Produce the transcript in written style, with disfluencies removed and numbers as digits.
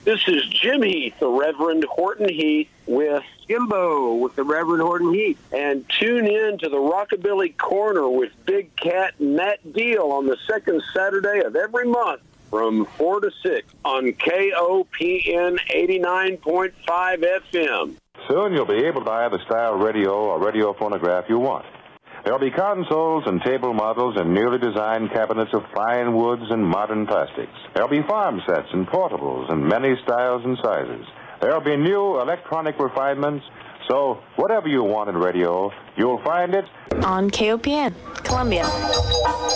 This is Jim Heath, the Reverend Horton Heath, with Jimbo with the Reverend Horton Heath. And tune in to the Rockabilly Corner with Big Cat and Matt Deal on the second Saturday of every month from 4 to 6 on KOPN 89.5 FM. Soon you'll be able to buy the style radio or radio phonograph you want. There'll be consoles and table models and newly designed cabinets of fine woods and modern plastics. There'll be farm sets and portables and many styles and sizes. There'll be new electronic refinements. So whatever you want in radio, you'll find it on KOPN, Columbia.